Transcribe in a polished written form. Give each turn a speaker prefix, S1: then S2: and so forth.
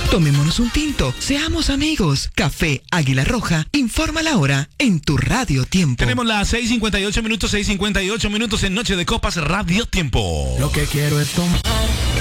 S1: Tomémonos un tinto, seamos amigos. Café Águila Roja, informa la hora en tu Radio Tiempo.
S2: Tenemos las 6:58 minutos en Noche de Copas Radio Tiempo.
S3: Lo que quiero es tomar